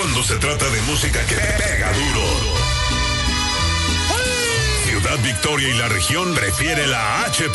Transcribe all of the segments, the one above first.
Cuando se trata de música que pega duro, Ciudad Victoria y la región prefiere la HP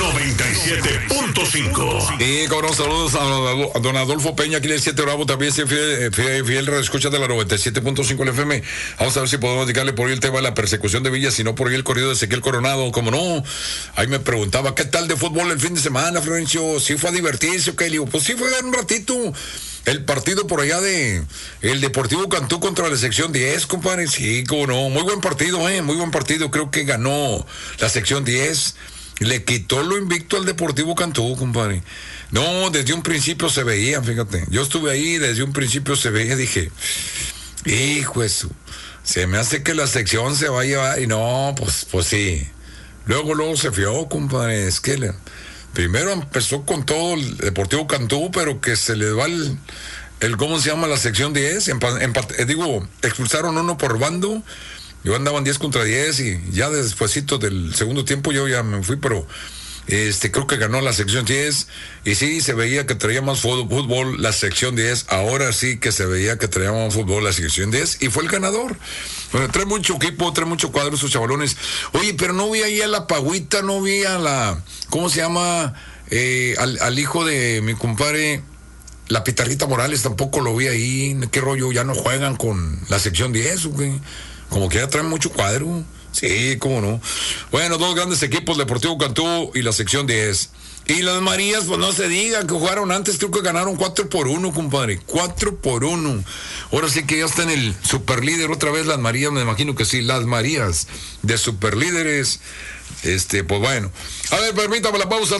97.5. Y con los saludos a don Adolfo Peña, aquí del 7 Bravo, también fiel escucha de la 97.5 FM. Vamos a ver si podemos dedicarle por ahí el tema de la persecución de Villa, si no por ahí el corrido de Ezequiel Coronado, como no. Ahí me preguntaba, ¿qué tal de fútbol el fin de semana, Florencio? ¿Sí fue a divertirse o qué? Le digo, pues sí fue a dar un ratito. El partido por allá de el Deportivo Cantú contra la sección 10, compadre. Sí, como no. Muy buen partido, muy buen partido. Creo que ganó la sección 10. Le quitó lo invicto al Deportivo Cantú, compadre. No, desde un principio se veía, fíjate. Yo estuve ahí, desde un principio se veía, dije, hijo eso, se me hace que la sección se va a llevar. Y no, pues sí. Luego se fió, compadre. Es que primero empezó con todo el Deportivo Cantú, pero que se le va el ¿cómo se llama? La sección 10. Expulsaron uno por bando. Yo andaban 10 contra 10 y ya despuesito del segundo tiempo yo ya me fui, pero creo que ganó la sección 10 y sí se veía que traía más fútbol la sección 10. Ahora sí que se veía que traía más fútbol la sección 10 y fue el ganador. Bueno, trae mucho equipo, trae mucho cuadro esos chavalones. Oye, pero no vi ahí a la Pagüita, no vi a la, ¿cómo se llama? Al hijo de mi compadre, la Pitarrita Morales, tampoco lo vi ahí. ¿Qué rollo? ¿Ya no juegan con la sección 10 o qué? Como que ya traen mucho cuadro. Sí, cómo no. Bueno, dos grandes equipos, Deportivo Cantú y la sección 10. Y las Marías, pues no se diga, que jugaron antes, creo que ganaron 4-1, compadre. 4-1. Ahora sí que ya está en el superlíder otra vez las Marías, me imagino que sí, las Marías de superlíderes. Pues bueno. A ver, permítame la pausa,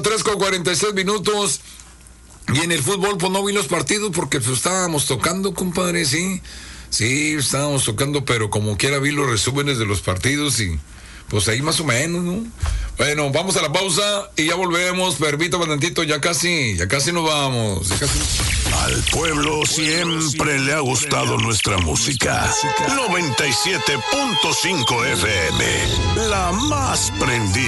3:46. Y en el fútbol, pues no vi los partidos porque pues estábamos tocando, compadre, sí. Sí, estábamos tocando, pero como quiera vi los resúmenes de los partidos y pues ahí más o menos, ¿no? Bueno, vamos a la pausa y ya volvemos. Permítame tantito, ya casi nos vamos. Al pueblo siempre le ha gustado nuestra música. 97.5 FM, la más prendida.